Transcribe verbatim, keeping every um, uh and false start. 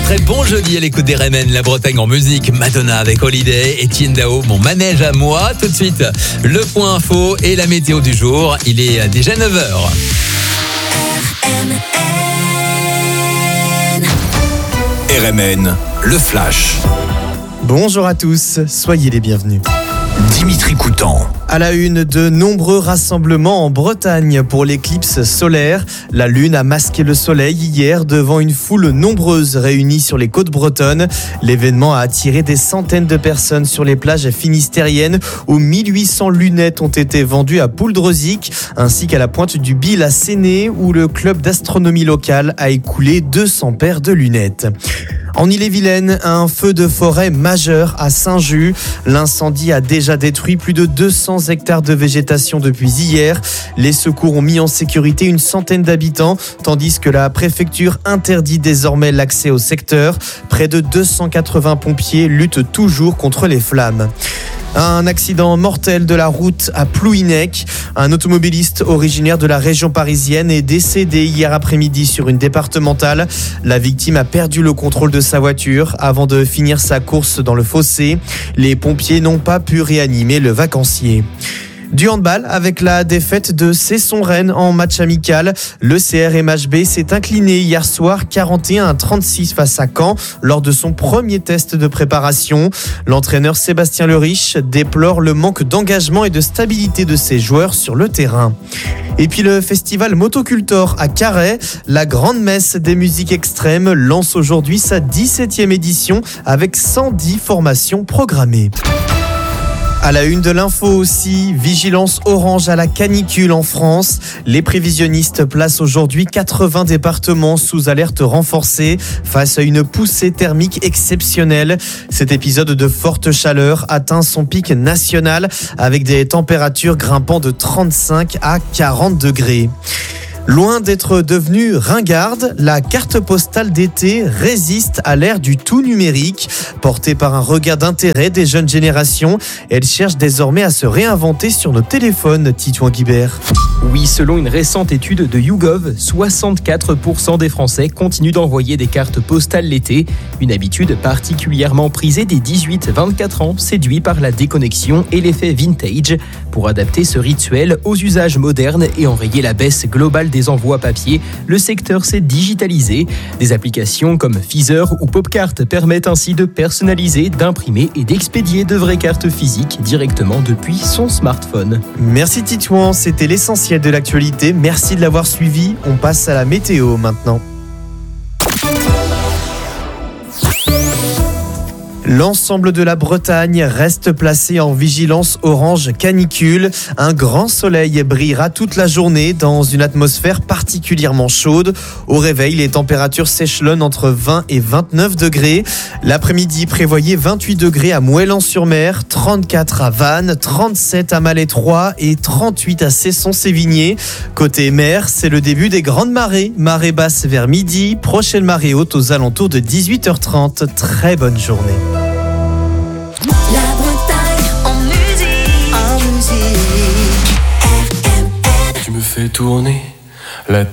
très bon jeudi à l'écoute des R M N, la Bretagne en musique, Madonna avec Holiday, Etienne Dao, mon manège à moi. Tout de suite, le point info et la météo du jour. Il est déjà neuf heures. R M N, le flash. Bonjour à tous, soyez les bienvenus. Dimitri Coutan. À la une, de nombreux rassemblements en Bretagne pour l'éclipse solaire. La lune a masqué le soleil hier devant une foule nombreuse réunie sur les côtes bretonnes. L'événement a attiré des centaines de personnes sur les plages finistériennes où mille huit cents lunettes ont été vendues à Pouldreuzic ainsi qu'à la pointe du Bil à Séné où le club d'astronomie local a écoulé deux cents paires de lunettes. En Ille-et-Vilaine, un feu de forêt majeur à Saint-Just. L'incendie a déjà détruit plus de deux cents hectares de végétation depuis hier. Les secours ont mis en sécurité une centaine d'habitants, tandis que la préfecture interdit désormais l'accès au secteur. Près de deux cent quatre-vingts pompiers luttent toujours contre les flammes. Un accident mortel de la route à Plouhinec. Un automobiliste originaire de la région parisienne est décédé hier après-midi sur une départementale. La victime a perdu le contrôle de sa voiture avant de finir sa course dans le fossé. Les pompiers n'ont pas pu réanimer le vacancier. Du handball avec la défaite de Cesson-Rennes en match amical. Le C R M H B s'est incliné hier soir quarante et un à trente-six face à Caen lors de son premier test de préparation. L'entraîneur Sébastien Leriche déplore le manque d'engagement et de stabilité de ses joueurs sur le terrain. Et puis le festival Motocultor à Carhaix, la grande messe des musiques extrêmes, lance aujourd'hui sa dix-septième édition avec cent dix formations programmées. À la une de l'info aussi, vigilance orange à la canicule en France. Les prévisionnistes placent aujourd'hui quatre-vingts départements sous alerte renforcée face à une poussée thermique exceptionnelle. Cet épisode de forte chaleur atteint son pic national avec des températures grimpant de trente-cinq à quarante degrés. Loin d'être devenue ringarde, la carte postale d'été résiste à l'ère du tout numérique. Portée par un regain d'intérêt des jeunes générations, elle cherche désormais à se réinventer sur nos téléphones, Titouan Guibert. Oui, selon une récente étude de YouGov, soixante-quatre pour cent des Français continuent d'envoyer des cartes postales l'été. Une habitude particulièrement prisée des dix-huit à vingt-quatre ans, séduits par la déconnexion et l'effet vintage. Pour adapter ce rituel aux usages modernes et enrayer la baisse globale des envois papier, le secteur s'est digitalisé. Des applications comme Feezer ou Popcart permettent ainsi de personnaliser, d'imprimer et d'expédier de vraies cartes physiques directement depuis son smartphone. Merci Titouan, c'était l'essentiel de l'actualité. Merci de l'avoir suivi. On passe à la météo maintenant. L'ensemble de la Bretagne reste placé en vigilance orange canicule. Un grand soleil brillera toute la journée dans une atmosphère particulièrement chaude. Au réveil, les températures s'échelonnent entre vingt et vingt-neuf degrés. L'après-midi, prévoyez vingt-huit degrés à Moëlan-sur-Mer, trente-quatre à Vannes, trente-sept à Malétroit et trente-huit à Cesson-Sévigné. Côté mer, c'est le début des grandes marées. Marée basse vers midi, prochaine marée haute aux alentours de dix-huit heures trente. Très bonne journée. La Bretagne en musique, en musique. R M N. Tu me fais tourner la